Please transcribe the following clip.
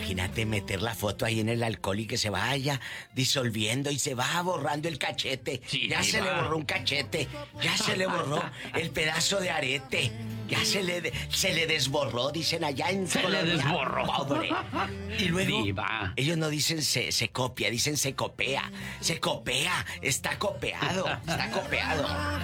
Imagínate meter la foto ahí en el alcohol y que se vaya disolviendo y se va borrando el cachete. Sí, ya se le borró un cachete, ya se le borró el pedazo de arete, ya se le desborró, dicen allá en Se Colombia. le desborró. Pobre. Y luego, Diva. ellos no dicen se copia, dicen se copea. Se copea, está copeado, está copeado.